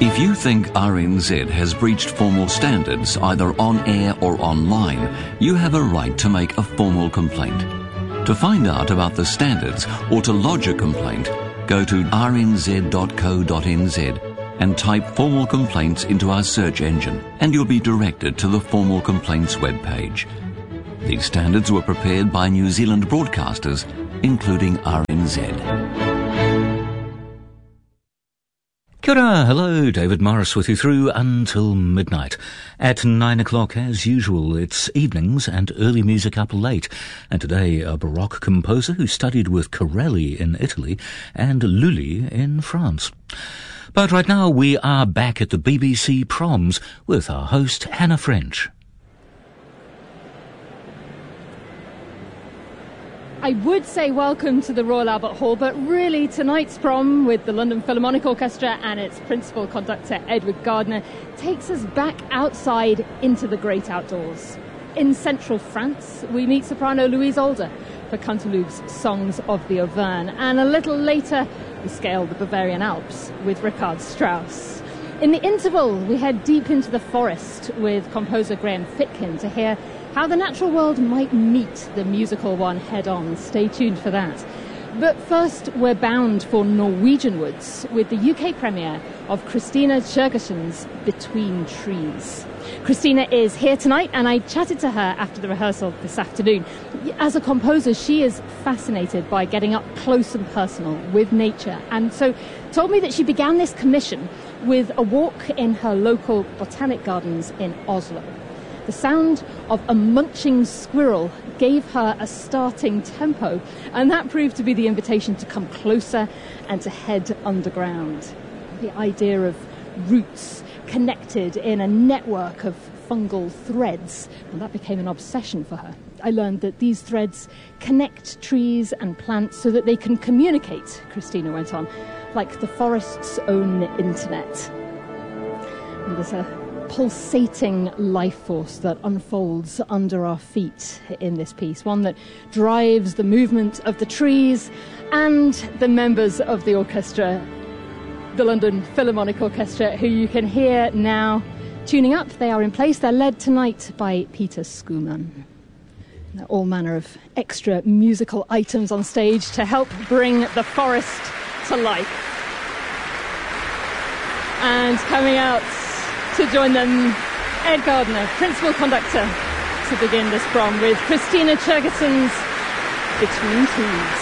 If you think RNZ has breached formal standards either on air or online, you have a right to make a formal complaint. To find out about the standards or to lodge a complaint, go to rnz.co.nz and type formal complaints into our search engine, and you'll be directed to the formal complaints webpage. These standards were prepared by New Zealand broadcasters, including RNZ. Kia ora, hello, David Morris with you through until midnight. At 9 o'clock, as usual, it's evenings and early music up late. And today, a Baroque composer who studied with Corelli in Italy and Lully in France. But right now, we are back at the BBC Proms with our host, Hannah French. I would say welcome to the Royal Albert Hall, but really tonight's prom with the London Philharmonic Orchestra and its principal conductor Edward Gardner takes us back outside into the great outdoors. In central France, we meet soprano Louise Alder for Canteloup's Songs of the Auvergne, and a little later we scale the Bavarian Alps with Richard Strauss. In the interval, we head deep into the forest with composer Graham Fitkin to hear how the natural world might meet the musical one head-on. Stay tuned for that. But first, we're bound for Norwegian woods with the UK premiere of Christina Kjørgensen's Between Trees. Christina is here tonight, and I chatted to her after the rehearsal this afternoon. As a composer, she is fascinated by getting up close and personal with nature, and so told me that she began this commission with a walk in her local botanic gardens in Oslo. The sound of a munching squirrel gave her a starting tempo, and that proved to be the invitation to come closer and to head underground. The idea of roots connected in a network of fungal threads, and that became an obsession for her. I learned that these threads connect trees and plants so that they can communicate, Christina went on, like the forest's own internet. And there's a pulsating life force that unfolds under our feet in this piece, one that drives the movement of the trees and the members of the orchestra, the London Philharmonic Orchestra, who you can hear now tuning up. They are in place. They're led tonight by Peter Skuman. All manner of extra musical items on stage to help bring the forest to life. And coming out to join them, Ed Gardner, principal conductor, to begin this prom with Christina Kjørgensen's Between Trees.